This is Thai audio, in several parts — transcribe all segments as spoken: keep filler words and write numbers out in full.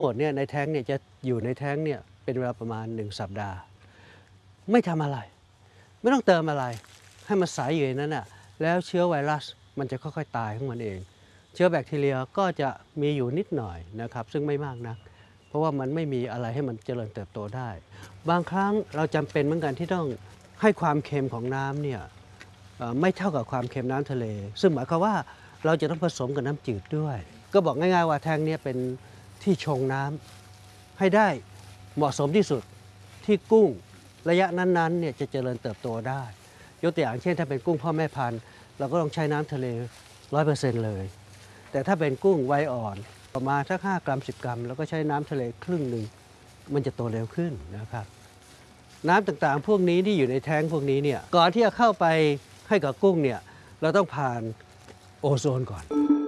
หมดเนี่ยในแท้งเนี่ยจะอยู่ในแท้งเนี่ยเป็นเวลาประมาณหนึ่งสัปดาห์ไม่ทำอะไรไม่ต้องเติมอะไรให้มันใสอยู่ในนั้นน่ะแล้วเชื้อไวรัสมันจะค่อยๆตายของมันเองเชื้อแบคทีเรียก็จะมีอยู่นิดหน่อยนะครับซึ่งไม่มากนักเพราะว่ามันไม่มีอะไรให้มันเจริญเติบโตได้บางครั้งเราจำเป็นเหมือนกันที่ต้องให้ความเค็มของน้ำเนี่ยไม่เท่ากับความเค็มน้ำทะเลซึ่งหมายความว่าเราจะต้องผสมกับน้ำจืดด้วยก็บอกง่ายๆว่าแท้งนี้เป็นที่ชงน้ำให้ได้เหมาะสมที่สุดที่กุ้งระยะนั้นๆเนี่ยจะเจริญเติบโตได้ยกตัวอย่างเช่นถ้าเป็นกุ้งพ่อแม่พันธุ์เราก็ต้องใช้น้ำทะเล ร้อยเปอร์เซ็นต์ เลยแต่ถ้าเป็นกุ้งวัยอ่อนประมาณสักห้ากรัมสิบกรัมแล้วก็ใช้น้ำทะเลครึ่งหนึ่งมันจะโตเร็วขึ้นนะครับน้ำต่างๆพวกนี้ที่อยู่ในแท้งพวกนี้เนี่ยก่อนที่จะเข้าไปให้กับกุ้งเนี่ยเราต้องผ่านโอโซนก่อน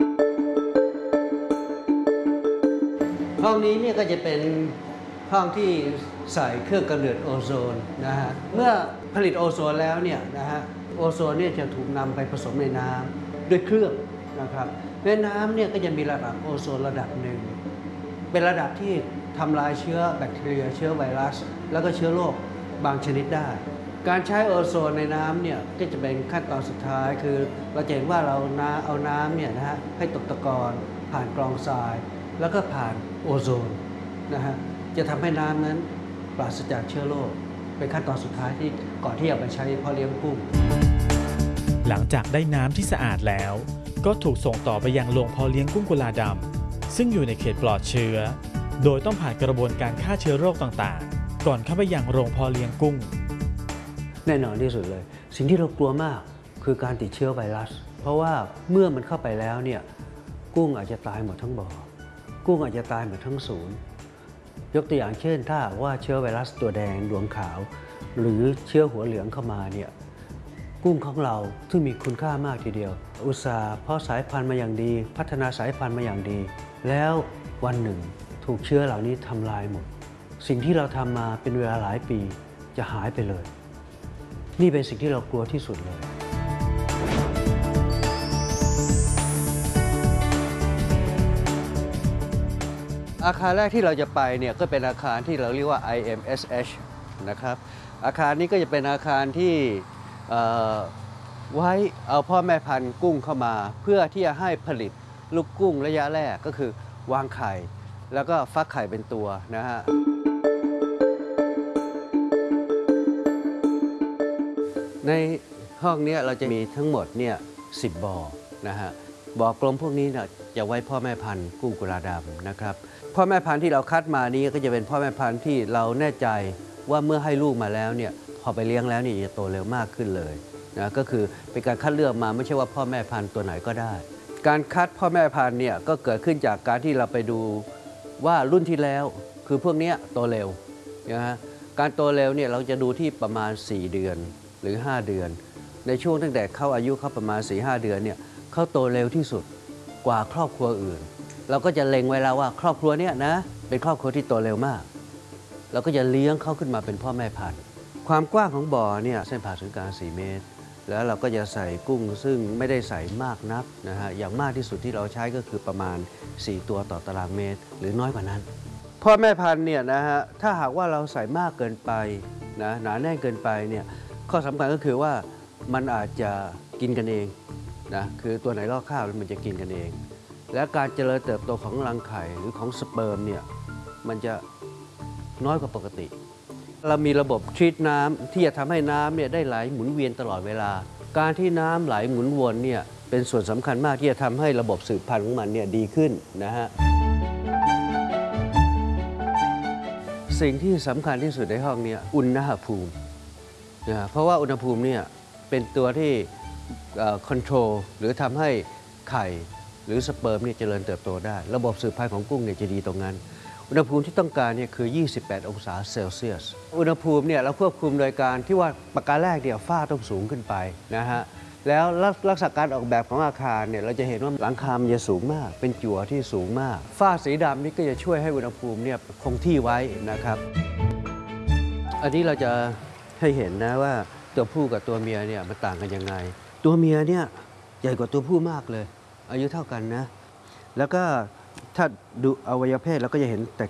ห้องนี้เนี่ยก็จะเป็นห้องที่ใส่เครื่องกำเนิดโอโซนนะฮะเมื่อผลิตโอโซนแล้วเนี่ยนะฮะโอโซนเนี่ยจะถูกนำไปผสมในน้ำด้วยเครื่องนะครับในน้ำเนี่ยก็จะมีระดับโอโซนระดับหนึ่งเป็นระดับที่ทำลายเชื้อแบคทีเรียเชื้อไวรัสแล้วก็เชื้อโรคบางชนิดได้การใช้โอโซนในน้ำเนี่ยก็จะเป็นขั้นตอนสุดท้ายคือเราจะเห็นว่าเราเอาน้ำเนี่ยนะฮะให้ตกตะกอนผ่านกรองทรายแล้วก็ผ่านโอโซนนะฮะจะทำให้น้ำนั้นปราศจากเชื้อโรคเป็นขั้นตอนสุดท้ายที่ก่อนที่จะไปใช้เพาะเลี้ยงกุ้งหลังจากได้น้ำที่สะอาดแล้วก็ถูกส่งต่อไปยังโรงเพาะเลี้ยงกุ้งกุลาดำซึ่งอยู่ในเขตปลอดเชื้อโดยต้องผ่านกระบวนการฆ่าเชื้อโรคต่างๆก่อนเข้าไปยังโรงเพาะเลี้ยงกุ้งแน่นอนที่สุดเลยสิ่งที่เรากลัวมากคือการติดเชื้อไวรัสเพราะว่าเมื่อมันเข้าไปแล้วเนี่ยกุ้งอาจจะตายหมดทั้งบ่อกุ้งอาจจะตายหมดทั้งศูนย์ยกตัวอย่างเช่นถ้าว่าเชื้อไวรัสตัวแดงดวงขาวหรือเชื้อหัวเหลืองเข้ามาเนี่ยกุ้งของเราซึ่งมีคุณค่ามากทีเดียวอุตสาห์เพาะสายพันธุ์มาอย่างดีพัฒนาสายพันธุ์มาอย่างดีแล้ววันหนึ่งถูกเชื้อเหล่านี้ทำลายหมดสิ่งที่เราทำมาเป็นเวลาหลายปีจะหายไปเลยนี่เป็นสิ่งที่เรากลัวที่สุดเลยอาคารแรกที่เราจะไปเนี่ยก็เป็นอาคารที่เราเรียกว่า ไอ เอ็ม เอส เอช นะครับอาคารนี้ก็จะเป็นอาคารที่ไว้เอาพ่อแม่พันธุ์กุ้งเข้ามาเพื่อที่จะให้ผลิตลูกกุ้งระยะแรกก็คือวางไข่แล้วก็ฟักไข่เป็นตัวนะฮะในห้องนี้เราจะมีทั้งหมดเนี่ยสิบบ่อนะฮะบ่อกลมพวกนี้เนี่ยจะไว้พ่อแม่พันธุ์กุ้งกุลาดำนะครับพ่อแม่พันธุ์ที่เราคัดมานี้ก็จะเป็นพ่อแม่พันธุ์ที่เราแน่ใจว่าเมื่อให้ลูกมาแล้วเนี่ยพอไปเลี้ยงแล้วนี่จะโตเร็วมากขึ้นเลยนะก็คือเป็นการคัดเลือกมาไม่ใช่ว่าพ่อแม่พันธุ์ตัวไหนก็ได้การคัดพ่อแม่พันธุ์เนี่ยก็เกิดขึ้นจากการที่เราไปดูว่ารุ่นที่แล้วคือพวกนี้โตเร็วนะฮะการโตเร็วเนี่ยเราจะดูที่ประมาณสี่เดือนหรือห้าเดือนในช่วงตั้งแต่เข้าอายุเขาประมาณ สี่ห้า เดือนเนี่ยเขาโตเร็วที่สุดกว่าครอบครัวอื่นเราก็จะเล็งไว้แล้วว่าครอบครัวเนี้ยนะเป็นครอบครัวที่โตเร็วมากเราก็จะเลี้ยงเขาขึ้นมาเป็นพ่อแม่พันธุ์ความกว้างของบ่อเนี่ยเส้นผ่าศูนย์กลางสี่เมตรแล้วเราก็จะใส่กุ้งซึ่งไม่ได้ใส่มากนักนะฮะอย่างมากที่สุดที่เราใช้ก็คือประมาณสี่ตัวต่อตารางเมตรหรือน้อยกว่านั้นพ่อแม่พันธุ์เนี่ยนะฮะถ้าหากว่าเราใส่มากเกินไปนะหนาแน่นเกินไปเนี่ยข้อสำคัญก็คือว่ามันอาจจะกินกันเองนะคือตัวไหนลอกคราบมันจะกินกันเองและการเจริญเติบโตของรังไข่หรือของสเปิร์มเนี่ยมันจะน้อยกว่าปกติเรามีระบบทรีตน้ำที่จะทำให้น้ำเนี่ยได้ไหลหมุนเวียนตลอดเวลาการที่น้ำไหลหมุนวนเนี่ยเป็นส่วนสำคัญมากที่จะทำให้ระบบสืบพันธุ์ของมันเนี่ยดีขึ้นนะฮะสิ่งที่สำคัญที่สุดในห้องนี้อุณหภูมินะเพราะว่าอุณหภูมิเนี่ยเป็นตัวที่คอนโทรลหรือทำให้ไข่หรือสเปิร์มเนี่ยเจริญเติบโตได้ระบบสืบพันธุ์ของกุ้งเนี่ยจะดีตรงนั้นอุณหภูมิที่ต้องการเนี่ยคือยี่สิบแปดองศาเซลเซียสอุณหภูมิเนี่ยเราควบคุมโดยการที่ว่าประการแรกเนี่ยฝ้าต้องสูงขึ้นไปนะฮะแล้วลักษณะการออกแบบของอาคารเนี่ยเราจะเห็นว่าหลังคามันจะสูงมากเป็นจั่วที่สูงมากฝ้าสีดำนี่ก็จะช่วยให้อุณหภูมิเนี่ยคงที่ไว้นะครับอันนี้เราจะให้เห็นนะว่าตัวผู้กับตัวเมียเนี่ยมันต่างกันยังไงตัวเมียเนี่ยใหญ่กว่าตัวผู้มากเลยอายุเท่ากันนะแล้วก็ถ้าดูอวัยวะเพศเราก็จะเห็นแตก